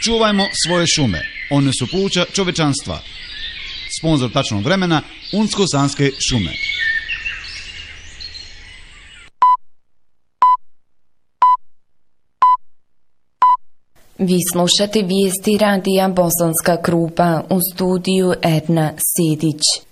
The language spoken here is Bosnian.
Čuvajmo svoje šume, one su pluća čovečanstva. Sponzor tačnog vremena, Unsko-Sanske šume. Vi slušate vijesti radija Bosanska Krupa, u studiju Edna Sedić.